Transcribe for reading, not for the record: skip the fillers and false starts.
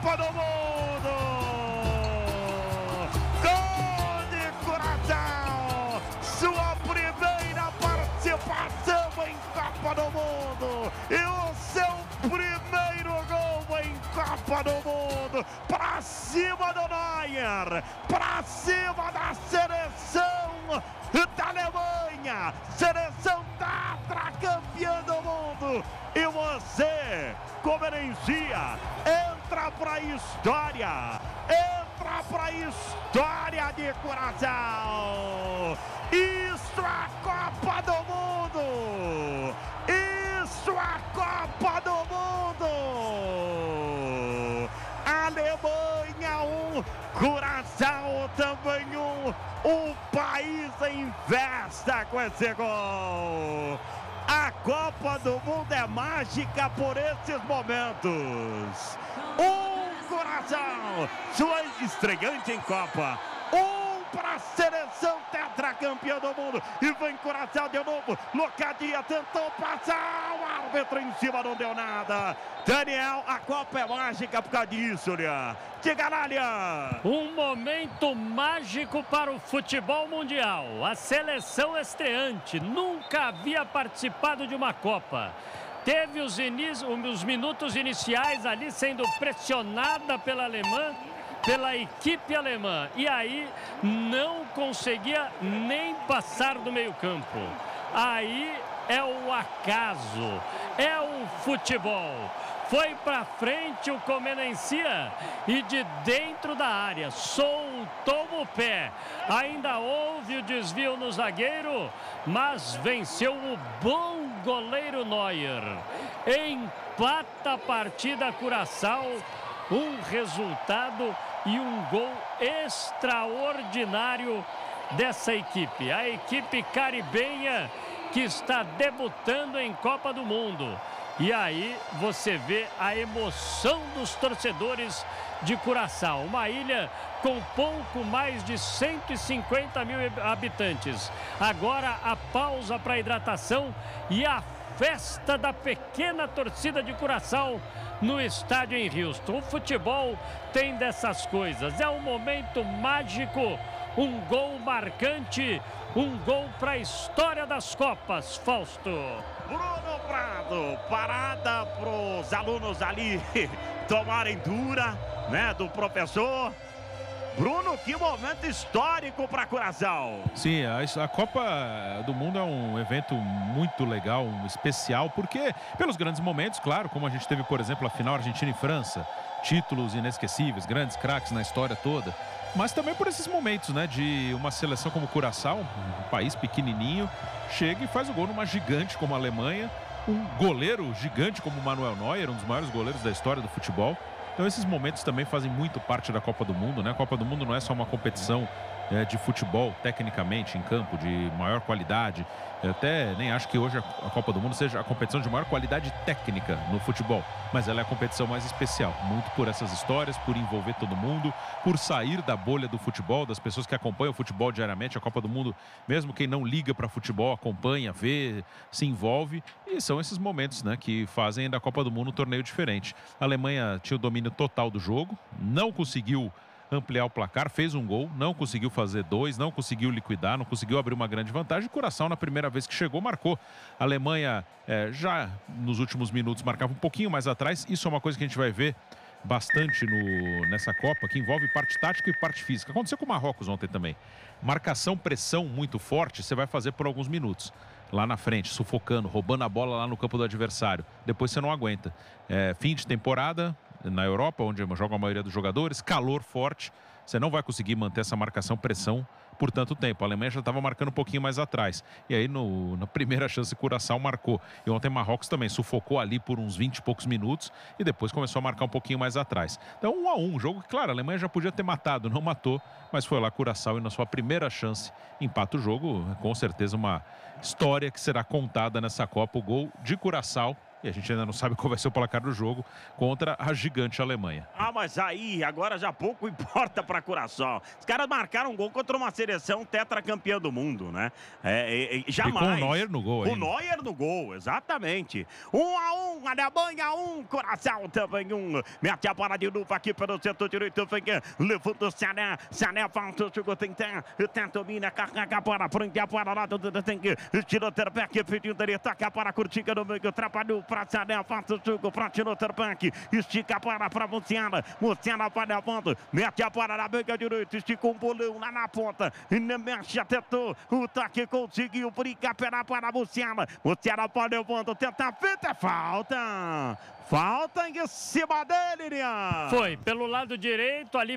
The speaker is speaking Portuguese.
Copa do Mundo! Gol de Curaçao! Sua primeira participação em Copa do Mundo! E o seu primeiro gol em Copa do Mundo! Pra cima do Neuer! Pra cima da seleção da Alemanha! Seleção tetracampeã do mundo! E você, convenencia, entra pra história! Entra pra história de Curaçao! Isso é Copa do Mundo! Isso é Copa do Mundo! Alemanha 1, Curaçao também 1. O país em festa com esse gol! A Copa do Mundo é mágica por esses momentos. Curaçao, sua estreante em Copa. Para a seleção tetracampeã do mundo. E vem Curaçao de novo. Locadia tentou passar. O árbitro em cima não deu nada. Daniel, a Copa é mágica por causa disso, Lian. Diga lá, Lian. Um momento mágico para o futebol mundial. A seleção estreante nunca havia participado de uma Copa. Teve os minutos iniciais ali sendo pressionada pela equipe alemã. E aí não conseguia nem passar do meio-campo. Aí é o acaso, é o futebol. Foi para frente o Comenencia e de dentro da área soltou o pé. Ainda houve o desvio no zagueiro, mas venceu o bom goleiro Neuer. Empata a partida Curaçao, um resultado e um gol extraordinário dessa equipe. A equipe caribenha que está debutando em Copa do Mundo. E aí você vê a emoção dos torcedores de Curaçao. Uma ilha com pouco mais de 150 mil habitantes. Agora a pausa para hidratação e a festa da pequena torcida de Curaçao no estádio em Houston. O futebol tem dessas coisas. É um momento mágico, um gol marcante, um gol para a história das Copas, Fausto. Bruno Prado, parada para os alunos ali tomarem dura, né, do professor. Bruno, que momento histórico para Curaçao. Sim, a Copa do Mundo é um evento muito legal, especial, porque pelos grandes momentos, claro, como a gente teve, por exemplo, a final Argentina e França, títulos inesquecíveis, grandes craques na história toda, mas também por esses momentos, né, de uma seleção como Curaçao, um país pequenininho, chega e faz o gol numa gigante como a Alemanha, um goleiro gigante como o Manuel Neuer, um dos maiores goleiros da história do futebol. Então esses momentos também fazem muito parte da Copa do Mundo, né? A Copa do Mundo não é só uma competição de futebol, tecnicamente, em campo, de maior qualidade. Eu até nem acho que hoje a Copa do Mundo seja a competição de maior qualidade técnica no futebol, mas ela é a competição mais especial, muito por essas histórias, por envolver todo mundo, por sair da bolha do futebol, das pessoas que acompanham o futebol diariamente. A Copa do Mundo, mesmo quem não liga para futebol, acompanha, vê, se envolve, e são esses momentos, né, que fazem da Copa do Mundo um torneio diferente. A Alemanha tinha o domínio total do jogo, não conseguiu ampliar o placar, fez um gol, não conseguiu fazer dois, não conseguiu liquidar, não conseguiu abrir uma grande vantagem. Curaçao, na primeira vez que chegou, marcou. A Alemanha já nos últimos minutos marcava um pouquinho mais atrás. Isso é uma coisa que a gente vai ver bastante nessa Copa, que envolve parte tática e parte física. Aconteceu com o Marrocos ontem também. Marcação, pressão muito forte, você vai fazer por alguns minutos. Lá na frente, sufocando, roubando a bola lá no campo do adversário. Depois você não aguenta. Fim de temporada na Europa, onde joga a maioria dos jogadores, calor forte, você não vai conseguir manter essa marcação, pressão por tanto tempo. A Alemanha já estava marcando um pouquinho mais atrás. E aí, na primeira chance, Curaçao marcou. E ontem Marrocos também sufocou ali por uns 20 e poucos minutos e depois começou a marcar um pouquinho mais atrás. Então, 1-1, um jogo que, claro, a Alemanha já podia ter matado, não matou, mas foi lá Curaçao e na sua primeira chance empata o jogo. Com certeza uma história que será contada nessa Copa, o gol de Curaçao. E a gente ainda não sabe qual vai ser o placar do jogo contra a gigante Alemanha. Ah, mas aí, agora já pouco importa para Curaçao. Os caras marcaram um gol contra uma seleção tetracampeã do mundo, né? Jamais. E com o Neuer no gol. O Neuer no gol, exatamente. 1-1, Alemanha 1, Curaçao também 1. Mete a bola de novo aqui pelo setor direito, vem levando o Sané. Sané falta o jogo, tenta, domina, carrega a bola, prende a bola lá, tem que tirou o Terbeck, pedindo ele, toca para a Curtiga no meio, trabalhou para Sané, falta o jogo para tirou o Terbeck, estica a bola para Muciana, Muciana vai levando, mete a bola na meia direita, estica um bolão lá na ponta, mexe, tentou, o toque conseguiu, brincar pela bola, Muciana vai levando, tenta a fita, falta em cima dele, Lian. Foi, pelo lado direito ali.